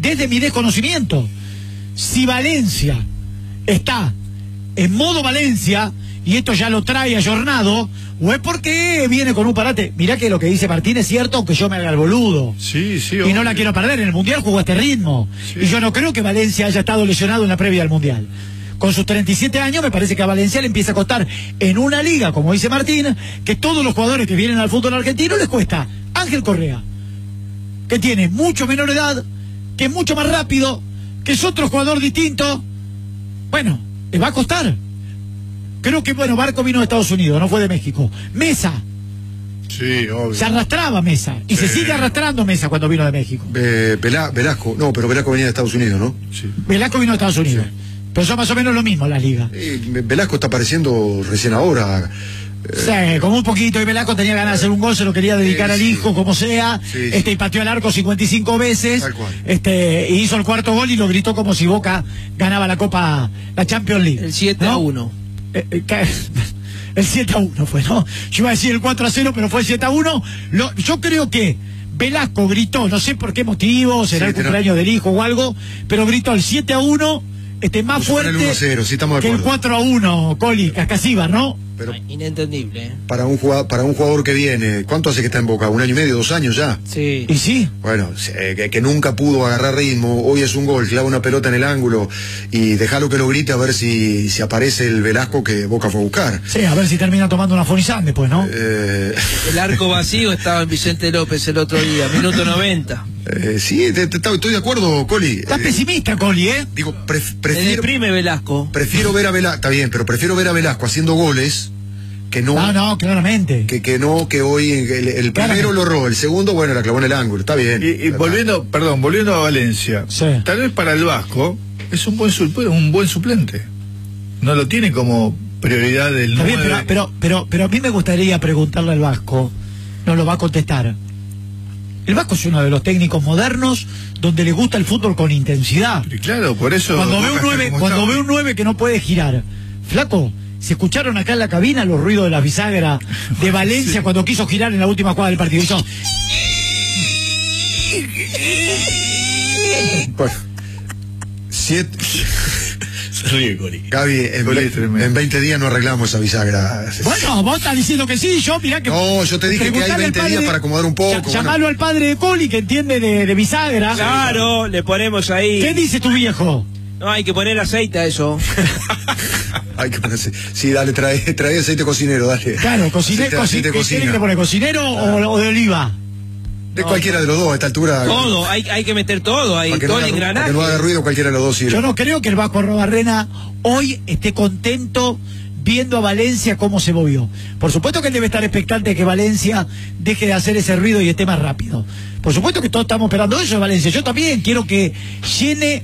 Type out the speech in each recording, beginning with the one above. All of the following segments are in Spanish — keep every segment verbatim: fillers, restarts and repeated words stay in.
desde mi desconocimiento. Si Valencia está en modo Valencia, y esto ya lo trae ayornado, o es porque viene con un parate. Mirá que lo que dice Martín es cierto, aunque yo me haga el boludo. Sí, sí. Y obvio. no la quiero perder, en el Mundial jugó a este ritmo. Sí. Y yo no creo que Valencia haya estado lesionado en la previa del Mundial. Con sus treinta y siete años, me parece que a Valencia le empieza a costar en una liga, como dice Martín, que todos los jugadores que vienen al fútbol argentino les cuesta. Ángel Correa, que tiene mucho menor edad, que es mucho más rápido, que es otro jugador distinto. Bueno, le va a costar. Creo que, bueno, Barco vino de Estados Unidos, no fue de México. Mesa. Sí, obvio. Se arrastraba Mesa. Y sí. Se sigue arrastrando Mesa cuando vino de México. Eh, Velasco. No, pero Velasco venía de Estados Unidos, ¿no? Sí. Velasco vino de Estados Unidos. Sí. Pero son más o menos lo mismo las ligas. Eh, Velasco está apareciendo recién ahora. Eh, sí, como un poquito. Y Velasco tenía ganas de hacer un gol, se lo quería dedicar eh, al hijo, sí. como sea. Sí, este, sí. Y pateó al arco cincuenta y cinco veces. Tal cual. Este, y hizo el cuarto gol y lo gritó como si Boca ganaba la Copa, la Champions League. El siete a uno. Eh, eh, el siete a uno fue, ¿no? Yo iba a decir el cuatro a cero, pero fue el siete a uno. Lo, yo creo que Velasco gritó, no sé por qué motivo, será sí, el cumpleaños no. del hijo o algo, pero gritó el siete a uno, este, más fuerte el uno a cero, sí, estamos de que el cuatro a uno, Coli, Cascasiva, ¿no? Pero Ay, inentendible, ¿eh? Para un jugador, para un jugador que viene, ¿cuánto hace que está en Boca? ¿Un año y medio, dos años ya? Sí. ¿Y sí? Bueno, eh, que, que nunca pudo agarrar ritmo, hoy es un gol, clava una pelota en el ángulo y déjalo que lo grite a ver si, si aparece el Velasco que Boca fue a buscar. Sí, a ver si termina tomando una fonizán después, ¿no? Eh... El arco vacío estaba en Vicente López el otro día, minuto noventa. Eh, sí, te, te, estoy de acuerdo, Coli. Estás eh, pesimista, Coli, ¿eh? Digo, pref, prefiero... Se deprime Velasco. Prefiero ver a Velasco, está bien, pero prefiero ver a Velasco haciendo goles que no... No, no, claramente. Que, que no, que hoy el, el primero lo robó, el segundo, bueno, la clavó en el ángulo, está bien. Y, y volviendo, perdón, volviendo a Valencia, sí. Tal vez para el Vasco es un buen, un buen suplente. No lo tiene como prioridad del nueve. Está bien, pero, pero, pero, pero a mí me gustaría preguntarle al Vasco, no lo va a contestar. El Vasco es uno de los técnicos modernos donde le gusta el fútbol con intensidad. Y claro, por eso... Cuando ve un nueve, cuando ve un nueve que no puede girar, flaco, se escucharon acá en la cabina los ruidos de la bisagra de Valencia sí. Cuando quiso girar en la última jugada del partido. Hizo... Bueno, siete... Se ríe, Cori. Gaby, en, en veinte días no arreglamos esa bisagra. Bueno, vos estás diciendo que sí, yo mirá que... No, yo te dije que hay veinte días para acomodar un poco. Llamalo bueno. al padre de Coli que entiende de, de bisagra. Claro, sí, le ponemos ahí... ¿Qué dice tu viejo? No, hay que poner aceite a eso. Hay que ponerse... Sí, dale, trae, trae aceite cocinero, dale. Claro, cocinero, aceite, coci... ¿qué tiene que poner? ¿Cocinero ah. o, o de oliva? De no, cualquiera de los dos a esta altura. Todo, hay, hay que meter todo ahí, todo no el engranaje. Para que no haga ruido cualquiera de los dos sirve. Yo no creo que el Vasco Arrobarrena hoy esté contento viendo a Valencia cómo se movió. Por supuesto que él debe estar expectante de que Valencia deje de hacer ese ruido y esté más rápido. Por supuesto que todos estamos esperando eso de Valencia. Yo también quiero que llene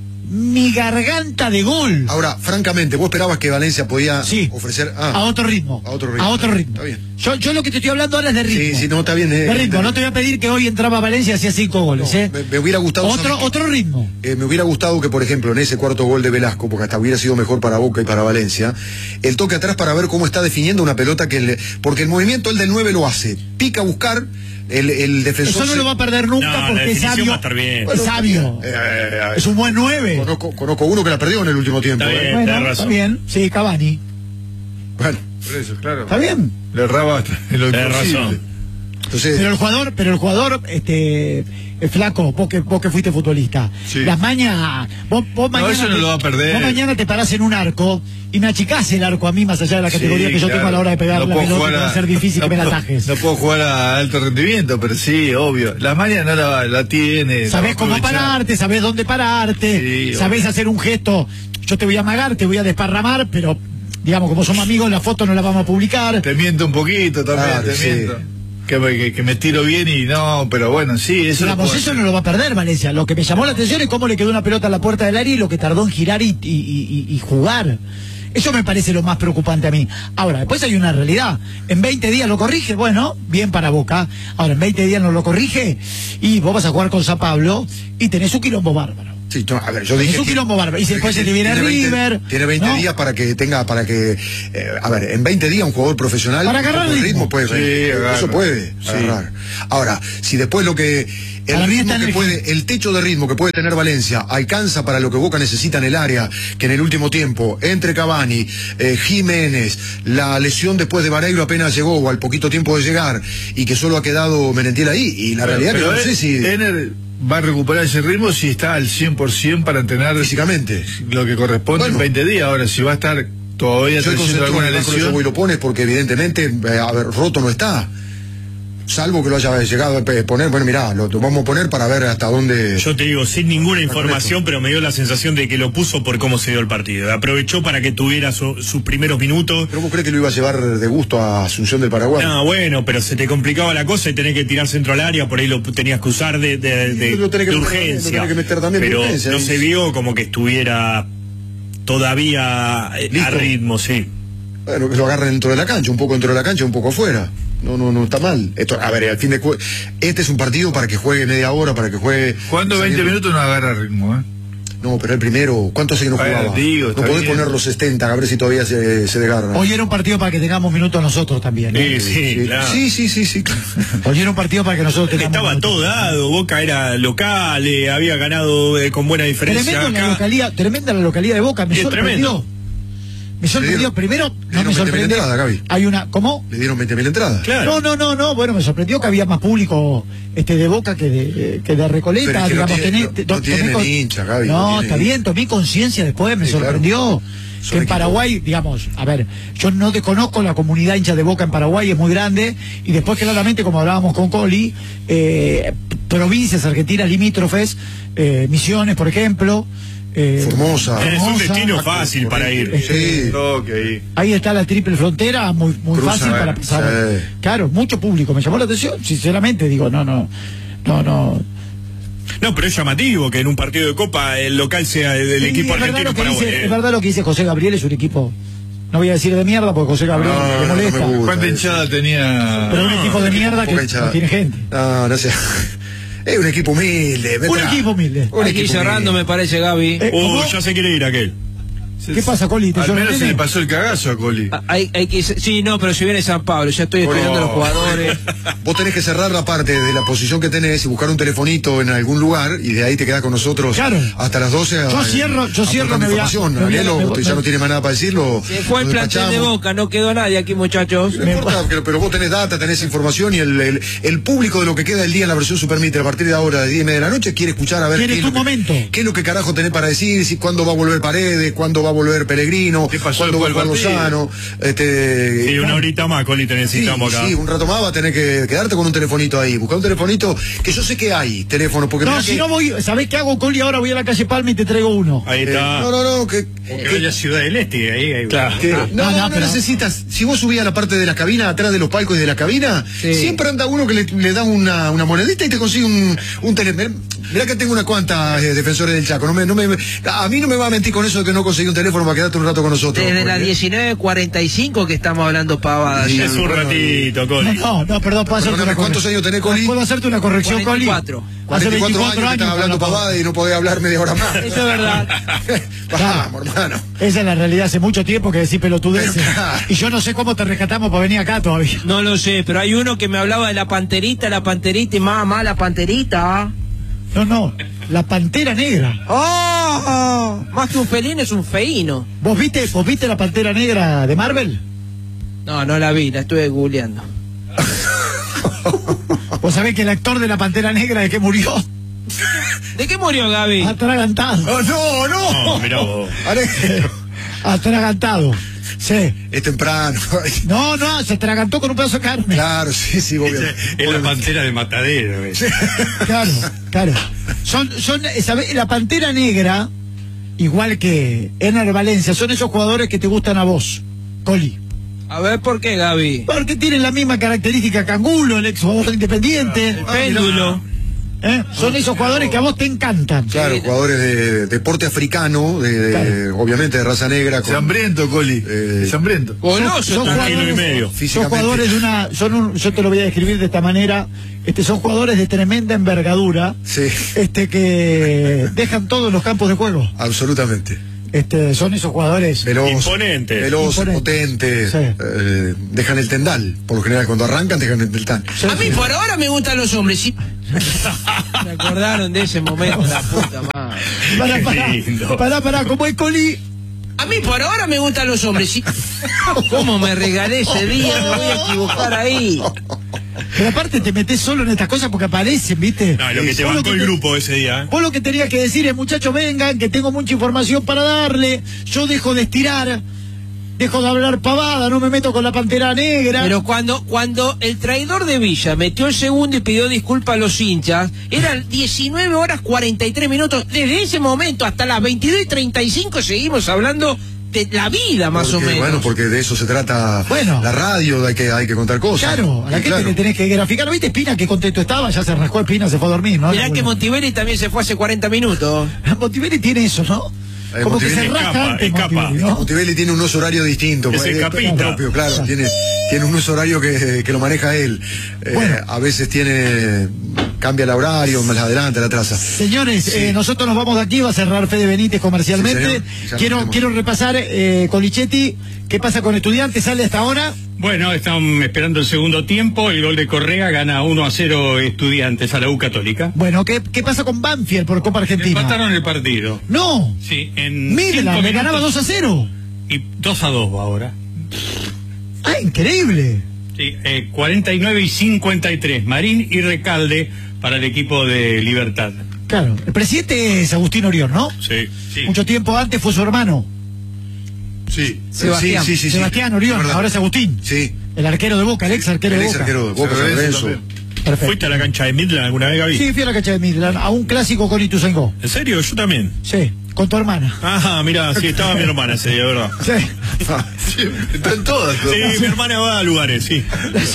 mi garganta de gol. Ahora, francamente, ¿vos esperabas que Valencia podía sí, ofrecer ah, a otro ritmo? A otro ritmo. A otro ritmo. Está bien. Yo, yo lo que te estoy hablando ahora es de ritmo. Sí, sí, no, está bien. Eh, de ritmo, eh, no te voy a pedir que hoy entraba Valencia y hacía cinco goles, no, ¿eh? Me, me hubiera gustado... Otro, otro ritmo. Eh, me hubiera gustado que, por ejemplo, en ese cuarto gol de Velasco, porque hasta hubiera sido mejor para Boca y para Valencia, el toque atrás para ver cómo está definiendo una pelota que... Le, porque el movimiento el del nueve lo hace. Pica a buscar... El, el defensor... Eso no se... lo va a perder nunca no, porque es sabio. Bueno, es sabio. Eh, eh, eh, es un buen nueve. Conozco, conozco uno que la perdió en el último tiempo. Está bien, ¿eh? Bueno, está bien. Sí, Cavani. Bueno, por eso, claro. Está bien. Le erraba en lo razón. Entonces... Pero el jugador, pero el jugador, este, el flaco, vos que, vos que fuiste futbolista, sí. Las mañas, vos, vos no, mañana, eso no te, lo va a perder. Vos mañana te parás en un arco y me achicás el arco a mí más allá de la categoría sí, que yo claro. tengo a la hora de pegar no la pelota, que va a ser difícil no que me puedo, la atajes. No puedo jugar a alto rendimiento, pero sí, obvio. Las mañas no la, la tiene. Sabés cómo pararte, sabés dónde pararte, sí, sabés obvio. hacer un gesto. Yo te voy a amagar, te voy a desparramar, pero digamos, como somos amigos, la foto no la vamos a publicar. Te miento un poquito también, claro, te sí. miento. Que, que, que me tiro bien y no, pero bueno, sí, eso digamos, eso no lo va a perder Valencia. Lo que me llamó la atención es cómo le quedó una pelota a la puerta del área y lo que tardó en girar y, y, y, y jugar. Eso me parece lo más preocupante a mí. Ahora, después hay una realidad. En veinte días lo corrige, bueno, bien para Boca. Ahora, en veinte días no lo corrige y vos vas a jugar con San Pablo y tenés un quilombo bárbaro. Sí, no, a ver, yo dije. Es un que- quilombo bárbaro. Y si después se te viene tiene veinte River. Tiene veinte ¿no? días para que tenga, para que. eh, a ver, en veinte días un jugador profesional. Para agarrar un poco de ritmo. puede. Sí, agarra. Eso puede Sí. agarrar. Ahora, si después lo que. El Para mí ritmo está en que el- puede, el techo de ritmo que puede tener Valencia alcanza para lo que Boca necesita en el área, que en el último tiempo, entre Cavani, eh, Jiménez, la lesión después de Vareiro apenas llegó, o al poquito tiempo de llegar, y que solo ha quedado Merentiel ahí. Y la realidad Pero que no sé si. Ener va a recuperar ese ritmo si está al cien por ciento para entrenar Físicamente. lo que corresponde Bueno. en veinte días. Ahora, si va a estar todavía Yo teniendo concentro alguna en el banco de lesión. Yogo y lo pones porque evidentemente, eh, a ver, roto no está. Salvo que lo haya llegado a pe- poner, bueno, mirá, lo vamos a poner para ver hasta dónde. Yo te digo, sin ninguna información, pero me dio la sensación de que lo puso por cómo se dio el partido. Aprovechó para que tuviera su- sus primeros minutos. ¿Pero vos crees que lo iba a llevar de gusto a Asunción del Paraguay? No, bueno, pero se te complicaba la cosa y tenés que tirar centro al área, por ahí lo tenías que usar de, de, de- Sí, lo tenés que de meter- urgencia. lo tenés que meter también de pero urgencia, no ¿eh? se vio como que estuviera todavía eh, a ¿Listo? ritmo, sí. Bueno, que lo agarren dentro de la cancha, un poco dentro de la cancha, un poco afuera. No, no, no está mal. Esto, a ver, al fin de cu- este es un partido para que juegue media hora, para que juegue. Jugando veinte saliendo- minutos no agarra ritmo, ¿eh? No, pero el primero, ¿cuánto hace que no Bueno, jugaba? digo, no está podés bien. poner los setenta, a ver si todavía se, se desgarra. Hoy era un partido para que tengamos minutos nosotros también. ¿eh? Sí, sí, sí, claro. sí, sí, sí, sí. Hoy era un partido para que nosotros tengamos Estaba minutos. todo dado, Boca era local, eh, había ganado eh, con buena diferencia. Tremendo la acá. localidad, tremenda la localidad de Boca, me Sí, sorprendió. tremendo. Me sorprendió, dieron- primero, le no dieron me veinte mil sorprendió. entradas, Gaby. Hay una, ¿cómo? Le dieron veinte mil entradas. Claro. No, no, no, no, bueno, me sorprendió que había más público este de Boca que de, que de Recoleta, Pero es que no digamos, tiene- tenés- no- no tomé tienen con- hincha, Gaby, No, no tienen está hincha. bien, tomé conciencia después, me Sí, claro. sorprendió Son que en equipos- Paraguay, digamos, a ver, yo no desconozco la comunidad hincha de Boca en Paraguay, es muy grande, y después claramente, como hablábamos con Coli, eh, provincias argentinas limítrofes, eh, Misiones, por ejemplo, eh, Formosa. Es un Formosa, destino fácil para ir. Sí. Toque ahí. ahí está la triple frontera, muy, muy Cruza, fácil para eh, pasar. sí. Claro, mucho público, me llamó la atención, sinceramente, digo, no, no, no, no. No, pero es llamativo que en un partido de Copa el local sea del Sí, equipo es verdad argentino lo que Paraguay. dice, eh. es verdad lo que dice José Gabriel, es un equipo, no voy a decir de mierda porque José Gabriel No, me no, no molesta, me gusta. ¿Cuánta hinchada tenía? pero un equipo de mierda que Poca hinchada. no tiene gente. No, no sé. Es un equipo humilde. Un Metra. equipo humilde. Un Hay que ir equipo cerrando, humilde. me parece, Gaby. Eh, Oh, ¿cómo? ya se quiere ir aquel. ¿Qué pasa, Coli? ¿Te Al menos se sorprende? le pasó el cagazo a Coli. Ah, Hay, hay que ir- sí, no, pero si viene San Pablo, ya estoy Por estudiando eso. los jugadores. Vos tenés que cerrar la parte de la posición que tenés y buscar un telefonito en algún lugar y de ahí te quedás con nosotros Claro. hasta las doce. Yo a- cierro- yo aportando cierro, me voy a- información. me voy a- Arielo, me voy- usted ya me- no tiene más nada para decirlo. Se fue el lo plantel de despachamos. Boca, no quedó nadie aquí, muchachos. No importa, pero, pero vos tenés data, tenés información y el, el, el público de lo que queda del día en la versión Supermitre a partir de ahora, de diez y media de la noche, quiere escuchar a ver Quiere qué es, tu lo que, momento. qué es lo que carajo tenés para decir, si cuándo va a volver Paredes, cuándo va a volver Pellegrino, ¿Qué pasó cuándo va a después jugar del partido? Lozano. Este, Sí, una horita más, Coli, te Sí, necesitamos acá. sí, un rato más va a tener que quedarte con un telefonito ahí. Buscar un telefonito que yo sé que hay teléfono, porque No, mirá si que- no voy, ¿sabés qué hago, Coli? Ahora voy a la calle Palma y te traigo uno. Ahí eh, está. no, no, no, que, Que vaya Ciudad del Este, ahí, ahí. Claro. que- no, no, no, no, no pero- necesitas. Si vos subís a la parte de la cabina, atrás de los palcos y de la cabina, Sí. siempre anda uno que le, le da una, una monedita y te consigue un, un teléfono. Mirá que tengo unas cuantas eh, defensores del Chaco. No me, no me, a mí no me va a mentir con eso de que no conseguí un teléfono para quedarte un rato con nosotros. Desde las porque- diecinueve cuarenta y cinco que estamos hablando pavadas. Sí. ya. Es un Bueno, ratito, No, Coli. no, no, perdón, puedo hacerte Perdóname, una ¿cuántos corrección. años tenés, Coli? ¿Puedo hacerte una corrección, Coli? cuarenta y cuatro. Hace cuarenta y cuatro veinticuatro años que estás años hablando que hablo pavada y no podés hablar media hora más. Eso es verdad. Vamos, hermano. Esa es la realidad, hace mucho tiempo que decís pelotudeces. Pero, claro. Y yo no sé cómo te rescatamos para venir acá todavía. No lo sé, pero hay uno que me hablaba de la panterita, la panterita y mamá, la panterita. No, no, la Pantera Negra. ¡Oh! Más que un felino es un feíno. ¿Vos viste, vos viste la Pantera Negra de Marvel? No, no la vi, la estuve googleando. ¿Vos sabés que el actor de la Pantera Negra de que murió? ¿De qué murió Gaby? Atragantado. Oh, no, no. No, mirá vos. Alejandro, Atragantado. Sí. es temprano. No, no, se atragantó con un pedazo de carne. Claro, sí, sí, obvio. Es la pantera de Matadero. eh. Claro, claro. Son, son, ¿sabés? La Pantera Negra, igual que Ener Valencia, son esos jugadores que te gustan a vos, Coli. A ver, ¿por qué Gaby? Porque tienen la misma característica que Angulo, el ex jugador independiente. El péndulo. ¿Eh? Son esos jugadores que a vos te encantan. Claro, jugadores de deporte africano, de, de, Claro. obviamente de raza negra. Es hambriento, Coli. Eh, Es hambriento. Goloso. Son Un jugadores- kilo y medio. Son Físicamente. jugadores de una, son un, yo te lo voy a describir de esta manera, este, son jugadores de tremenda envergadura, Sí, este, que dejan todos los campos de juego. absolutamente. Este, son esos jugadores. Veloz, Imponentes. veloz, Imponentes. potentes, Sí. eh, dejan el tendal. Por lo general, cuando arrancan, dejan el tendal. A mí por ahora me gustan los hombres, ¿sí? Me acordaron de ese momento, la puta madre. Pará, Qué pará, lindo. pará, pará, como es Coli. A mí por ahora me gustan los hombres, ¿sí? ¿Cómo me regalé ese día? Me voy a equivocar ahí. Pero aparte te metés solo en estas cosas porque aparecen, ¿viste? No, lo que te Vos bancó que el te- grupo ese día. ¿eh? Vos lo que tenías que decir es, muchachos, vengan, que tengo mucha información para darle, yo dejo de estirar, dejo de hablar pavada, no me meto con la Pantera Negra. Pero cuando, cuando el traidor de Villa metió el segundo y pidió disculpas a los hinchas, eran diecinueve horas cuarenta y tres minutos. Desde ese momento hasta las veintidós y treinta y cinco seguimos hablando de la vida, más Porque, o menos. Bueno, porque de eso se trata Bueno. la radio, hay que, hay que contar cosas. Claro, a la Sí, gente claro. le tenés que graficar. ¿Viste Espina qué contento estaba? Ya se rascó Espina, se fue a dormir, ¿no? Mirá que Bueno. Montivelli también se fue hace cuarenta minutos. Montivelli tiene eso, ¿no? Eh, Como que se Montivelli rasca escapa, antes escapa. Montivelli, ¿no? Montivelli tiene un uso horario distinto. Es pues, el eh, capita. propio, claro. Claro. Tiene, tiene un uso horario que, que lo maneja él. Eh, Bueno. A veces tiene cambia el horario, más adelante, la traza. Señores, eh, nosotros nos vamos de aquí, va a cerrar Fede Benítez comercialmente. Sí, señor. Ya quiero, nos quiero repasar, eh, con Lichetti, ¿qué pasa con Estudiantes? ¿Sale hasta ahora? Bueno, están esperando el segundo tiempo. El gol de Correa gana uno a cero Estudiantes a la U Católica. Bueno, ¿qué, qué pasa con Banfield por Copa Argentina? Empataron el partido. No, Sí, en Midland, cinco le ganaba minutos. dos a cero. Y dos a dos va ahora. Ah, increíble. Sí, eh, cuarenta y nueve y cincuenta y tres. Marín y Recalde para el equipo de Libertad. Claro, el presidente es Agustín Orión, ¿no? Sí. Sí. Mucho tiempo antes fue su hermano, Sí, Sebastián. sí, sí, sí, sí. Sebastián Orión, verdad. ahora es Agustín. Sí, el arquero de Boca, el ex arquero el de ex Boca. arquero de Boca, San San Lorenzo Lorenzo. Perfecto. ¿Fuiste a la cancha de Midland alguna vez, Gaby? Sí, fui a la cancha de Midland, a un clásico con Ituzaingó. ¿En serio? Yo también. Sí, con tu hermana. Ah, mira, sí, estaba mi hermana ese día, ¿verdad? Sí. Sí, están todas. Sí, mi hermana va a lugares, sí.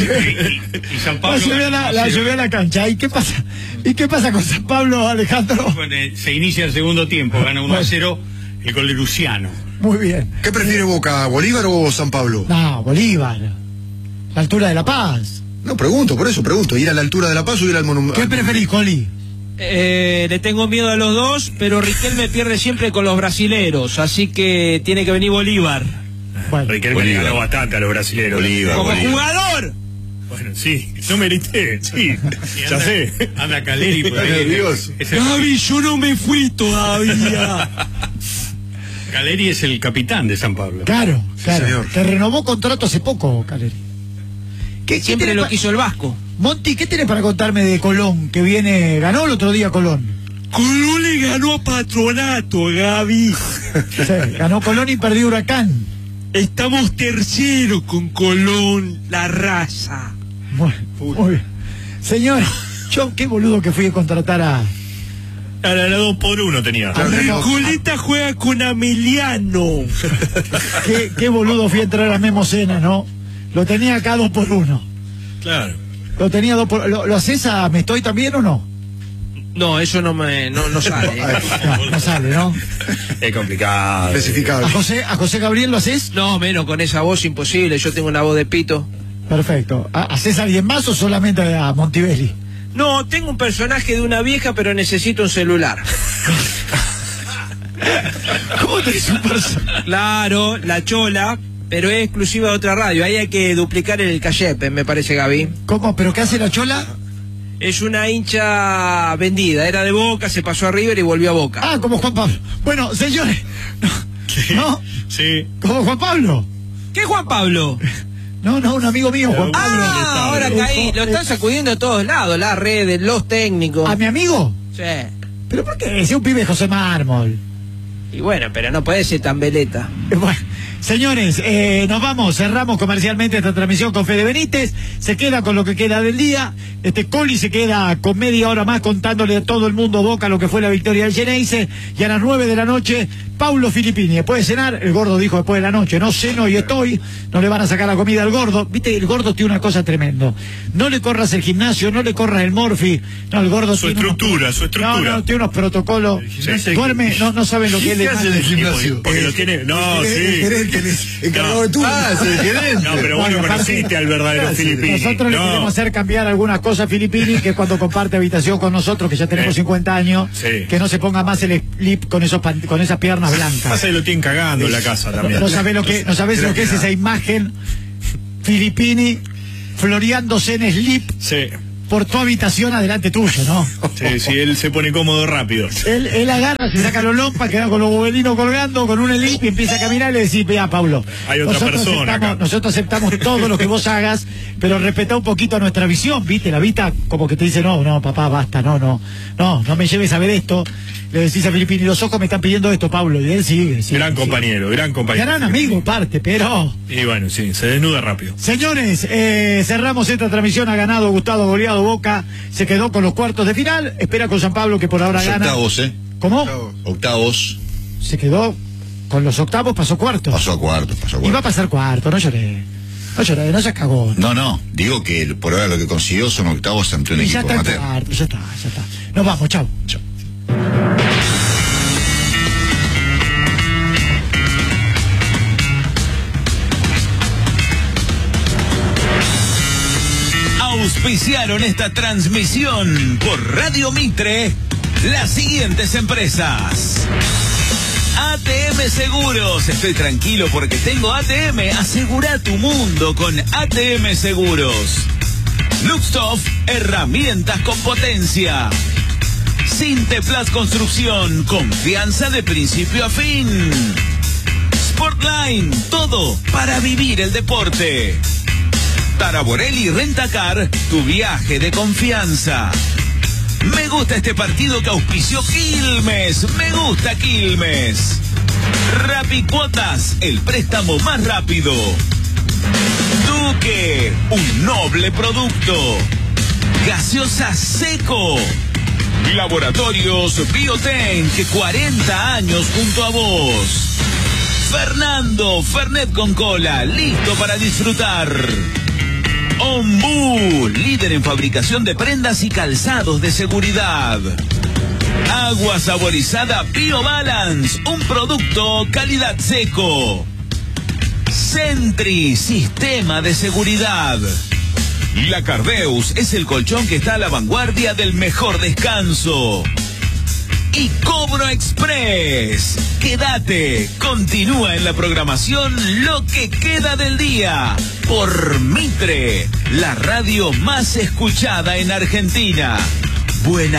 Y San La Pablo. llevé a la, la llevé a la cancha. ¿Y qué pasa? ¿Y qué pasa con San Pablo, Alejandro? Bueno, eh, se inicia el segundo tiempo, gana uno a cero el gol de Luciano. Muy bien. ¿Qué prefiere Boca, Bolívar o San Pablo? No, Bolívar. La altura de La Paz. No, pregunto, por eso pregunto. ¿Ir a la altura de La Paz o ir al monumento? ¿Qué preferís, Coli? Eh, le tengo miedo a los dos, pero Riquelme pierde siempre con los brasileros, así que tiene que venir Bolívar. Bueno, Riquelme le ganó bastante a los brasileños. Como jugador. Bueno, sí, no merité, sí, ya sé. Anda Caleri por ahí. Dios. Es el- Gaby, yo no me fui todavía. Caleri es el capitán de San Pablo. claro, claro. señor. Que renovó contrato hace poco, Caleri. ¿Qué, Siempre qué tenés lo pa- quiso el Vasco. Monty, ¿qué tenés para contarme de Colón? Que viene, ganó el otro día Colón. Colón le ganó a Patronato, Gaby. Sí, ganó Colón y perdió Huracán. Estamos terceros con Colón, la raza. Muy, muy bien. Señor, yo qué boludo que fui a contratar a... Era la dos por uno tenía. a Memo- Recoleta juega con Ameliano. qué, qué boludo fui a entrar a Memo Cena, ¿no? Lo tenía acá dos por uno. Claro. Lo tenía dos por... ¿Lo, lo haces a Me Estoy también o no? No, eso no me no, no sale. No, no sale, ¿no? Es complicado. ¿A Especificable. José, ¿A José Gabriel lo haces? No, menos con esa voz imposible. Yo tengo una voz de pito. Perfecto. ¿Ha- ¿Haces a alguien más o solamente a Montivelli? No, tengo un personaje de una vieja, pero necesito un celular. ¿Cómo tenés un personaje? Claro, la chola, pero es exclusiva de otra radio. Ahí hay que duplicar el cachepe, me parece, Gaby. ¿Cómo? ¿Pero qué hace la chola? Es una hincha vendida. Era de Boca, se pasó a River y volvió a Boca. Ah, como Juan Pablo. Bueno, señores. ¿No? Sí. ¿Como Juan Pablo? ¿Qué Juan Pablo? No, no, un amigo mío, Juan Pablo. Ah, ahora caí. Lo están sacudiendo de todos lados, las redes, los técnicos. ¿A mi amigo? Sí. ¿Pero por qué? Es un pibe de José Mármol. Y bueno, pero no puede ser tan veleta. Eh, Bueno, señores, eh, nos vamos, cerramos comercialmente esta transmisión con Fede Benítez, se queda con lo que queda del día, este Coli se queda con media hora más contándole a todo el mundo Boca lo que fue la victoria del Geneise, y a las nueve de la noche Paulo Filippini, después de cenar, el gordo dijo después de la noche, no ceno y estoy, no le van a sacar la comida al gordo. Viste, el gordo tiene una cosa tremenda. No le corras el gimnasio, no le corras el morfi. No, el gordo Su tiene estructura, unos, su estructura. No, no, tiene unos protocolos. Sí. Duerme, no, no saben lo que es ¿Qué hace en el gimnasio? Porque lo tiene. No, El sí. gerente, el encargado No. de turno. Ah, es el gerente. No, pero vos Bueno, no aparte- conociste al verdadero Filippini. Nosotros le No. queremos hacer cambiar algunas cosas a Filippini, que es cuando comparte habitación con nosotros, que ya tenemos Sí. cincuenta años, Sí. que no se ponga más el slip con esos pan- con esas piernas blancas. Pasa que lo tienen cagando en la casa también. No sabés lo que, no sabés lo que es esa imagen Filippini floreándose en slip Sí, por tu habitación adelante tuyo, ¿no? sí, sí, él se pone cómodo rápido. Él, él agarra, se saca los lompas, queda con los bobelinos colgando, con un slip y empieza a caminar y le decís, vea, Pablo, Hay otra nosotros persona aceptamos, acá. nosotros aceptamos todo lo que vos hagas, pero respetá un poquito a nuestra visión, ¿viste? La vista como que te dice, no, no, papá, basta, no, no, no, no me lleves a ver esto. Le decís a Filippini, los ojos me están pidiendo esto, Pablo, y él sigue. sigue Gran sigue. compañero, gran compañero. Gran amigo, parte, pero... Y bueno, sí, se desnuda rápido. Señores, eh, cerramos esta transmisión. Ha ganado Gustavo, goleado Boca. Se quedó con los cuartos de final. Espera con San Pablo, que por ahora Los gana. octavos, ¿eh? ¿Cómo? Octavos. Se quedó con los octavos, pasó cuartos. Pasó a cuartos, pasó a Y va a cuartos. pasar cuarto, no lloré. No lloré, no seas cagón. No, no, digo que por ahora lo que consiguió son octavos ante un Y ya equipo está el amateur. cuarto, ya está, ya está. Nos vamos, chao. Chao. Auspiciaron esta transmisión por Radio Mitre las siguientes empresas. A T M Seguros, estoy tranquilo porque tengo A T M, asegura tu mundo con A T M Seguros. Luxoft, herramientas con potencia. Sinteplas Construcción, confianza de principio a fin. Sportline, todo para vivir el deporte. Taraborelli Rentacar, tu viaje de confianza. Me gusta este partido que auspició Quilmes. Me gusta Quilmes. Rapicuotas, el préstamo más rápido. Duque, un noble producto. Gaseosa Seco. Laboratorios Bioten, que cuarenta años junto a vos. Fernando, Fernet con cola, listo para disfrutar. Ombú, líder en fabricación de prendas y calzados de seguridad. Agua saborizada BioBalance, un producto calidad seco. Sentry, sistema de seguridad. La Cardeus es el colchón que está a la vanguardia del mejor descanso. Y Cobro Express. Quédate, continúa en la programación lo que queda del día por Mitre, la radio más escuchada en Argentina. Buena